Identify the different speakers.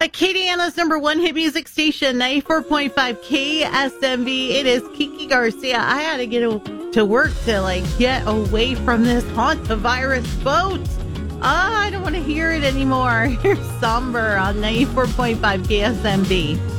Speaker 1: At Acadiana's number one hit music station, 94.5 KSMV. It is Kiki Garcia. I had to get to work to get away from this hantavirus boat. I don't want to hear it anymore. Here's Somber on 94.5 KSMV.